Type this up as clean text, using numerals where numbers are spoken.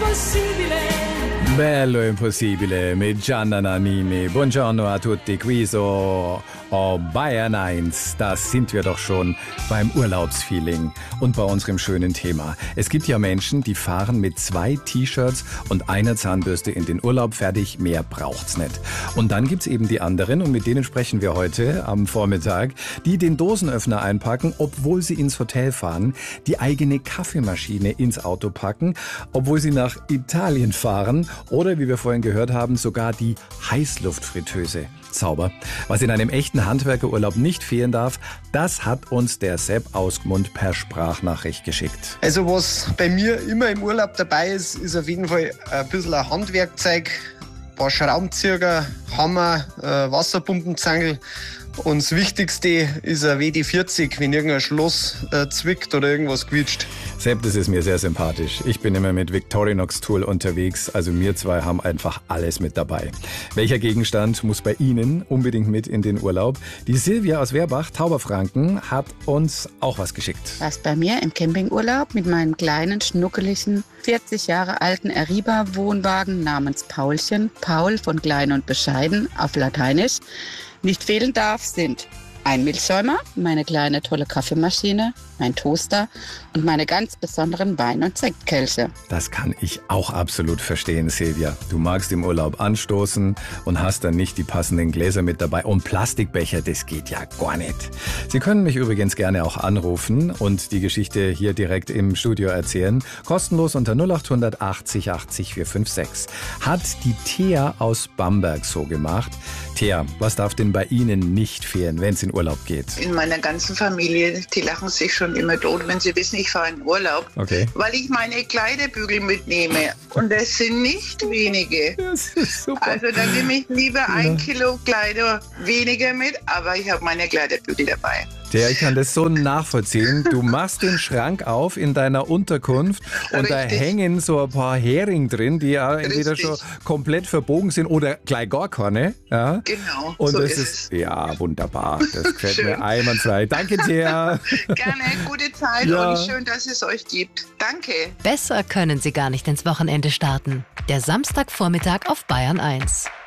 Bello Impossibile mit Gianna Nannini. Buongiorno a tutti, qui so Bayern 1. Da sind wir doch schon beim Urlaubsfeeling und bei unserem schönen Thema. Es gibt ja Menschen, die fahren mit 2 T-Shirts und einer Zahnbürste in den Urlaub, fertig, mehr braucht's nicht. Und dann gibt's eben die anderen, und mit denen sprechen wir heute am Vormittag, die den Dosenöffner einpacken, obwohl sie ins Hotel fahren, die eigene Kaffeemaschine ins Auto packen, obwohl sie nach Italien fahren, oder, wie wir vorhin gehört haben, sogar die Heißluftfritteuse. Zauber. Was in einem echten Handwerkerurlaub nicht fehlen darf, das hat uns der Sepp aus Gmund per Sprachnachricht geschickt. Also was bei mir immer im Urlaub dabei ist, ist auf jeden Fall ein bisschen ein Handwerkzeug, ein paar Schraubenzieher, Hammer, Wasserpumpenzange. Und das Wichtigste ist ein WD-40, wenn irgendein Schloss zwickt oder irgendwas quietscht. Sepp, das ist mir sehr sympathisch. Ich bin immer mit Victorinox Tool unterwegs, also wir zwei haben einfach alles mit dabei. Welcher Gegenstand muss bei Ihnen unbedingt mit in den Urlaub? Die Silvia aus Werbach, Tauberfranken, hat uns auch was geschickt. Was bei mir im Campingurlaub mit meinem kleinen, schnuckeligen, 40 Jahre alten Arriva-Wohnwagen namens Paulchen, Paul von Klein und Bescheiden auf Lateinisch, nicht fehlen darf, sind ein Milchschäumer, meine kleine tolle Kaffeemaschine, mein Toaster und meine ganz besonderen Wein- und Sektkelche. Das kann ich auch absolut verstehen, Silvia. Du magst im Urlaub anstoßen und hast dann nicht die passenden Gläser mit dabei. Und Plastikbecher, das geht ja gar nicht. Sie können mich übrigens gerne auch anrufen und die Geschichte hier direkt im Studio erzählen. Kostenlos unter 0800 80 80 456. Hat die Thea aus Bamberg so gemacht. Thea, was darf denn bei Ihnen nicht fehlen, wenn es in Urlaub geht? In meiner ganzen Familie, die lachen sich schon immer tot, wenn sie wissen, ich fahre in Urlaub, okay, weil ich meine Kleiderbügel mitnehme. Und das sind nicht wenige. Das ist super. Also dann nehme ich lieber 1 Kilo Kleider weniger mit, aber ich habe meine Kleiderbügel dabei. Thea, ich kann das so nachvollziehen. Du machst den Schrank auf in deiner Unterkunft und da hängen so ein paar Hering drin, die ja entweder schon komplett verbogen sind oder gleich gar keine. Ja? Genau, und so das ist es. Ja, wunderbar. Das gefällt Schön. mir einwandfrei. Danke, Thea. Gerne, gute Zeit Ja. und schön, dass es euch gibt. Danke. Besser können Sie gar nicht ins Wochenende starten. Der Samstagvormittag auf Bayern 1.